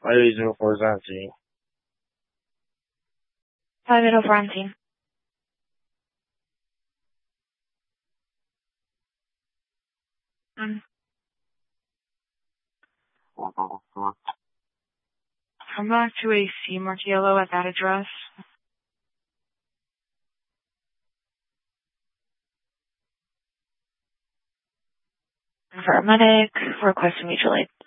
504 504 Come back to AC Martiello at that address. Paramedic, request mutual aid.